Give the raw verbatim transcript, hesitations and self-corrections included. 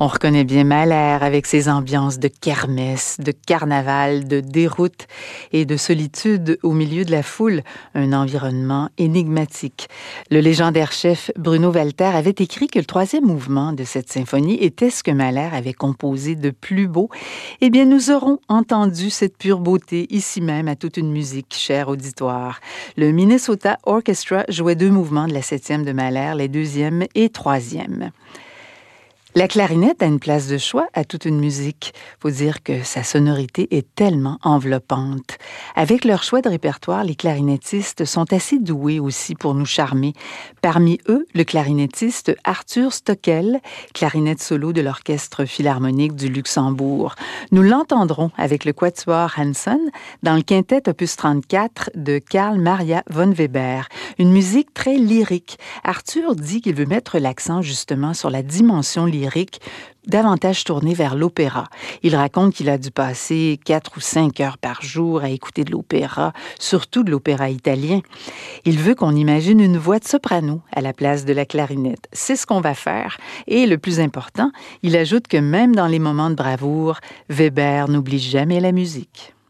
On reconnaît bien Mahler avec ses ambiances de kermesse, de carnaval, de déroute et de solitude au milieu de la foule, un environnement énigmatique. Le légendaire chef Bruno Walter avait écrit que le troisième mouvement de cette symphonie était ce que Mahler avait composé de plus beau. Eh bien, nous aurons entendu cette pure beauté ici même à toute une musique, cher auditoire. Le Minnesota Orchestra jouait deux mouvements de la septième de Mahler, les deuxième et troisième. La clarinette a une place de choix à toute une musique. Faut dire que sa sonorité est tellement enveloppante. Avec leur choix de répertoire, les clarinettistes sont assez doués aussi pour nous charmer. Parmi eux, le clarinettiste Arthur Stockel, clarinette solo de l'Orchestre philharmonique du Luxembourg. Nous l'entendrons avec le quatuor Hanson dans le quintet opus trente-quatre de Carl Maria von Weber. Une musique très lyrique. Arthur dit qu'il veut mettre l'accent justement sur la dimension lyrique lyrique, davantage tourné vers l'opéra. Il raconte qu'il a dû passer quatre ou cinq heures par jour à écouter de l'opéra, surtout de l'opéra italien. Il veut qu'on imagine une voix de soprano à la place de la clarinette. C'est ce qu'on va faire. Et le plus important, il ajoute que même dans les moments de bravoure, Weber n'oublie jamais la musique.